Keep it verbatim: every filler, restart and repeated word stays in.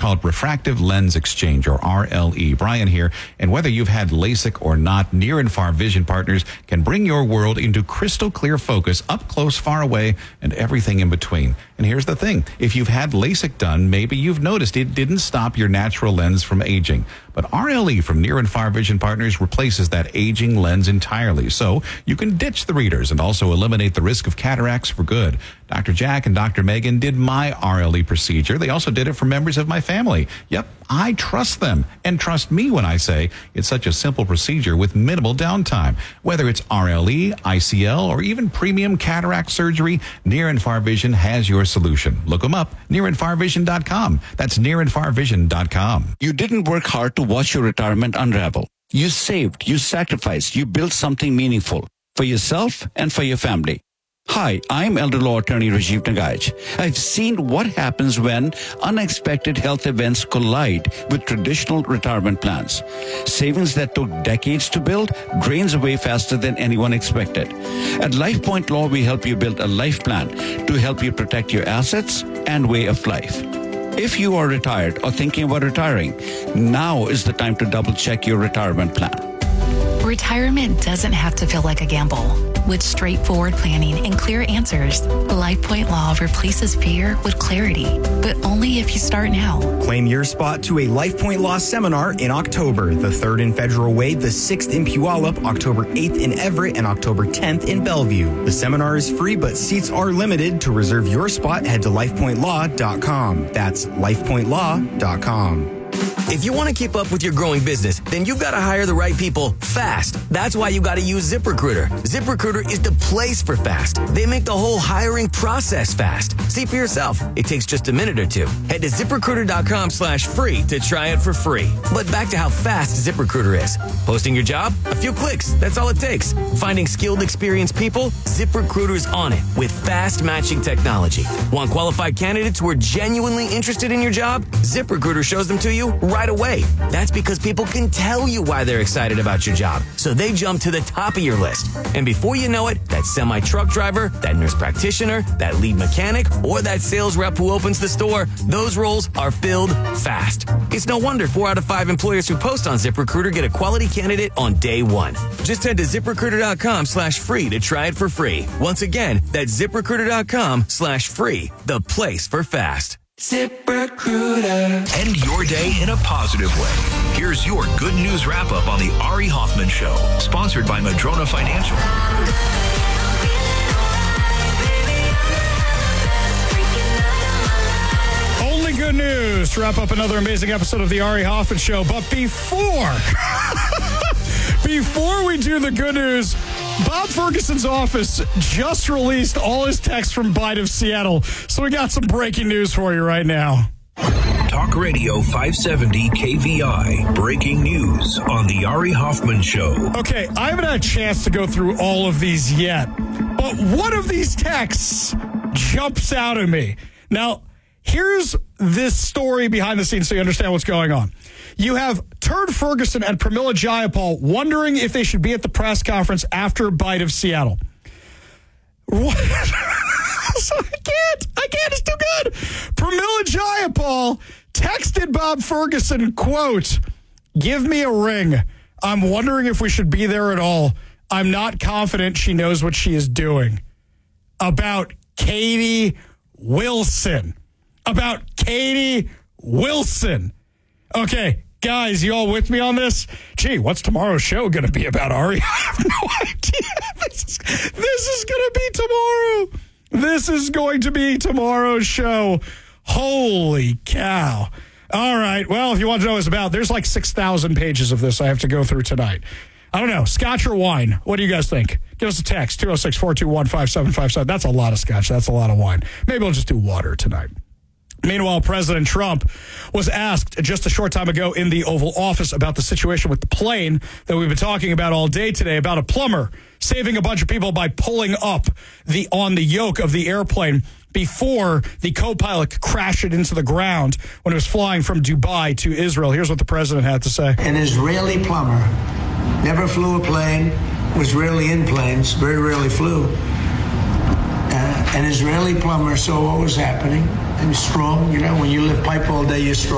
called refractive lens exchange, or R L E. Brian here, and whether you've had LASIK or not, Near and Far Vision Partners can bring your world into crystal clear focus, up close, far away, and everything in between. And here's the thing. If you've had LASIK done, maybe you've noticed it didn't stop your natural lens from aging. But R L E from Near and Far Vision Partners replaces that aging lens entirely. So you can ditch the readers and also eliminate the risk of cataracts for good. Doctor Jack and Doctor Megan did my R L E procedure. They also did it for members of my family. Yep, I trust them and trust me when I say it's such a simple procedure with minimal downtime. Whether it's R L E, I C L, or even premium cataract surgery, Near and Far Vision has your solution. Look them up, near and far vision dot com. That's near and far vision dot com. You didn't work hard to watch your retirement unravel. You saved, you sacrificed, you built something meaningful for yourself and for your family. Hi, I'm elder law attorney Rajiv Nagaich. I've seen what happens when unexpected health events collide with traditional retirement plans. Savings that took decades to build drains away faster than anyone expected. At LifePoint Law, we help you build a life plan to help you protect your assets and way of life. If you are retired or thinking about retiring, now is the time to double check your retirement plan. Retirement doesn't have to feel like a gamble. With straightforward planning and clear answers, LifePoint Law replaces fear with clarity, but only if you start now. Claim your spot to a LifePoint Law seminar in October, the third in Federal Way, the sixth in Puyallup, October eighth in Everett, and October tenth in Bellevue. The seminar is free, but seats are limited. To reserve your spot, head to life point law dot com. That's life point law dot com. If you want to keep up with your growing business, then you've got to hire the right people fast. That's why you got to use ZipRecruiter. ZipRecruiter is the place for fast. They make the whole hiring process fast. See for yourself. It takes just a minute or two. Head to ZipRecruiter.com slash free to try it for free. But back to how fast ZipRecruiter is. Posting your job? A few clicks. That's all it takes. Finding skilled, experienced people? ZipRecruiter's on it with fast matching technology. Want qualified candidates who are genuinely interested in your job? ZipRecruiter shows them to you right away. That's because people can tell you why they're excited about your job, so they jump to the top of your list. And before you know it, that semi-truck driver, that nurse practitioner, that lead mechanic, or that sales rep who opens the store, those roles are filled fast. It's no wonder four out of five employers who post on ZipRecruiter get a quality candidate on day one. Just head to ZipRecruiter.com slash free to try it for free. Once again, that's ZipRecruiter.com slash free, the place for fast. ZipRecruiter. End your day in a positive way. Here's your good news wrap up on the Ari Hoffman Show, sponsored by Madrona Financial. Only good news to wrap up another amazing episode of the Ari Hoffman Show. But before, before we do the good news, Bob Ferguson's office just released all his texts from Bite of Seattle. So we got some breaking news for you right now. Talk Radio five seventy K V I. Breaking news on the Ari Hoffman Show. Okay, I haven't had a chance to go through all of these yet, but one of these texts jumps out at me. Now, here's this story behind the scenes so you understand what's going on. You have Turd Ferguson and Pramila Jayapal wondering if they should be at the press conference after Bite of Seattle. What? I can't. I can't. It's too good. Pramila Jayapal texted Bob Ferguson, quote, "Give me a ring. I'm wondering if we should be there at all. I'm not confident she knows what she is doing." About Katie Wilson. About Katie Wilson. Okay, guys, you all with me on this? Gee, what's tomorrow's show going to be about, Ari? I have no idea. This is, this is going to be tomorrow. This is going to be tomorrow's show. Holy cow. All right, well, if you want to know what it's about, there's like six thousand pages of this I have to go through tonight. I don't know, scotch or wine? What do you guys think? Give us a text, two oh six, four two one, five seven five seven. That's a lot of scotch. That's a lot of wine. Maybe we'll just do water tonight. Meanwhile, President Trump was asked just a short time ago in the Oval Office about the situation with the plane that we've been talking about all day today, about a plumber saving a bunch of people by pulling up the on the yoke of the airplane before the co-pilot crashed it into the ground when it was flying from Dubai to Israel. Here's what the president had to say. An Israeli plumber never flew a plane, was rarely in planes, very rarely flew. Uh, an Israeli plumber saw what was happening and strong. You know, when you lift pipe all day, you're strong.